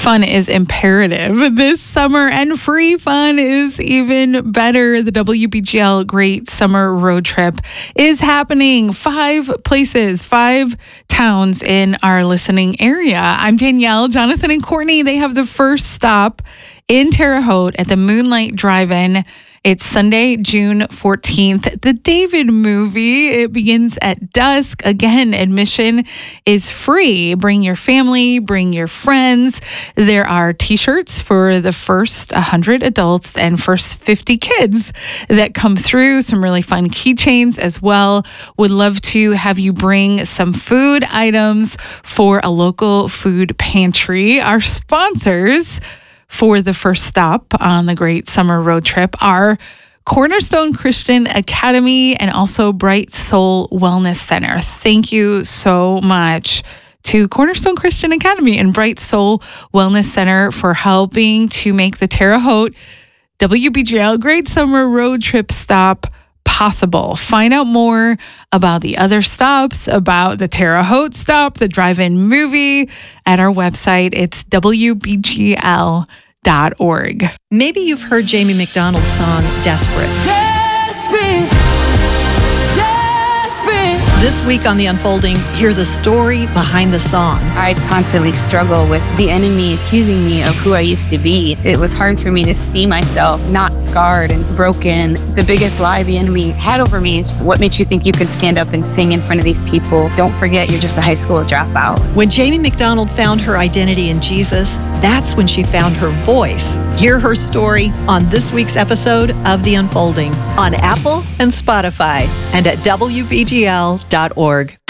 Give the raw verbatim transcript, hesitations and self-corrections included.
Fun is imperative this summer, and free fun is even better. The W B G L Great Summer Road Trip is happening. Five places, five towns in our listening area. I'm Danielle, Jonathan, and Courtney. They have the first stop in Terre Haute at the Moonlight Drive-In. It's Sunday, June fourteenth. The David movie, it begins at dusk. Again, admission is free. Bring your family, bring your friends. There are t-shirts for the first one hundred adults and first fifty kids that come through. Some really fun keychains as well. Would love to have you bring some food items for a local food pantry. Our sponsors for the first stop on the Great Summer Road Trip are Cornerstone Christian Academy and also Bright Soul Wellness Center. Thank you so much to Cornerstone Christian Academy and Bright Soul Wellness Center for helping to make the Terre Haute W B G L Great Summer Road Trip stop possible. Find out more about the other stops, about the Terre Haute stop, the drive-in movie at our website. It's W B G L dot org. Maybe you've heard Jamie McDonald's song, Desperate. Desperate, desperate. This week on The Unfolding, hear the story behind the song. I constantly struggle with the enemy accusing me of who I used to be. It was hard for me to see myself not scarred and broken. The biggest lie the enemy had over me is, what makes you think you could stand up and sing in front of these people? Don't forget, you're just a high school dropout. When Jamie McDonald found her identity in Jesus, that's when she found her voice. Hear her story on this week's episode of The Unfolding on Apple and Spotify and at W B G L dot org.